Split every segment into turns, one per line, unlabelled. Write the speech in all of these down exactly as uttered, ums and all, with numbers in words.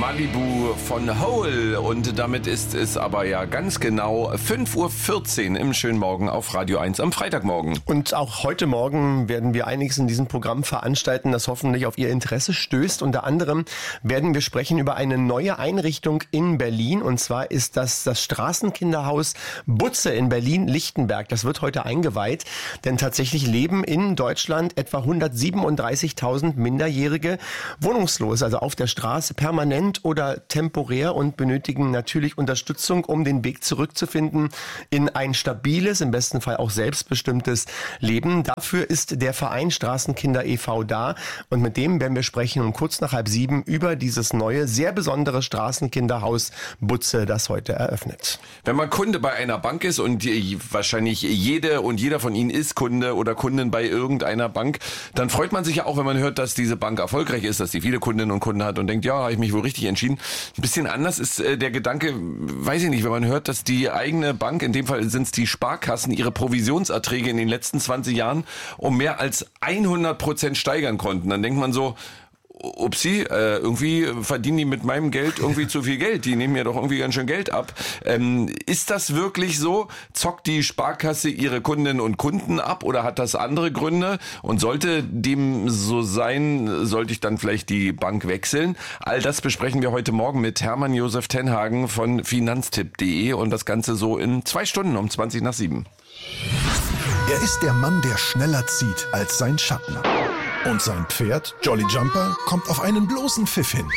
Malibu von Hole. Und damit ist es aber ja ganz genau fünf Uhr vierzehn im schönen Morgen auf Radio eins am Freitagmorgen.
Und auch heute Morgen werden wir einiges in diesem Programm veranstalten, das hoffentlich auf Ihr Interesse stößt. Unter anderem werden wir sprechen über eine neue Einrichtung in Berlin. Und zwar ist das das Straßenkinderhaus Butze in Berlin-Lichtenberg. Das wird heute eingeweiht, denn tatsächlich leben in Deutschland etwa hundertsiebenunddreißigtausend Minderjährige wohnungslos, also auf der Straße permanent oder temporär, und benötigen natürlich Unterstützung, um den Weg zurückzufinden in ein stabiles, im besten Fall auch selbstbestimmtes Leben. Dafür ist der Verein Straßenkinder e V da, und mit dem werden wir sprechen um kurz nach halb sieben über dieses neue, sehr besondere Straßenkinderhaus Butze, das heute eröffnet.
Wenn man Kunde bei einer Bank ist, und wahrscheinlich jede und jeder von Ihnen ist Kunde oder Kundin bei irgendeiner Bank, dann freut man sich ja auch, wenn man hört, dass diese Bank erfolgreich ist, dass sie viele Kundinnen und Kunden hat und denkt, ja, habe ich mich wohl richtig entschieden. Ein bisschen anders ist äh, der Gedanke, weiß ich nicht, wenn man hört, dass die eigene Bank, in dem Fall sind es die Sparkassen, ihre Provisionserträge in den letzten zwanzig Jahren um mehr als hundert Prozent steigern konnten. Dann denkt man so, upsi, äh, irgendwie verdienen die mit meinem Geld irgendwie zu viel Geld. Die nehmen mir doch irgendwie ganz schön Geld ab. Ähm, ist das wirklich so? Zockt die Sparkasse ihre Kundinnen und Kunden ab oder hat das andere Gründe? Und sollte dem so sein, sollte ich dann vielleicht die Bank wechseln? All das besprechen wir heute Morgen mit Hermann Josef Tenhagen von finanztipp punkt de, und das Ganze so in zwei Stunden um zwanzig nach sieben.
Er ist der Mann, der schneller zieht als sein Schatten. Und sein Pferd, Jolly Jumper, kommt auf einen bloßen Pfiff hin.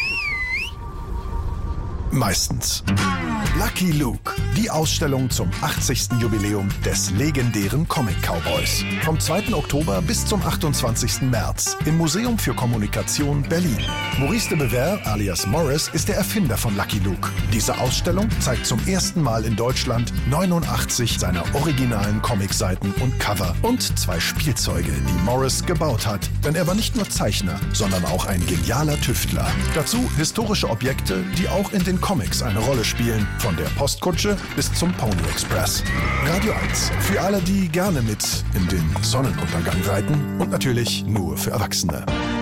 Meistens. Lucky Luke, die Ausstellung zum achtzigsten Jubiläum des legendären Comic Cowboys. Vom zweiten Oktober bis zum achtundzwanzigsten März im Museum für Kommunikation Berlin. Maurice de Bever alias Morris ist der Erfinder von Lucky Luke. Diese Ausstellung zeigt zum ersten Mal in Deutschland neunundachtzig seiner originalen Comicseiten und Cover und zwei Spielzeuge, die Morris gebaut hat. Denn er war nicht nur Zeichner, sondern auch ein genialer Tüftler. Dazu historische Objekte, die auch in den Comics eine Rolle spielen, von der Postkutsche bis zum Pony Express. Radio eins, für alle, die gerne mit in den Sonnenuntergang reiten, und natürlich nur für Erwachsene.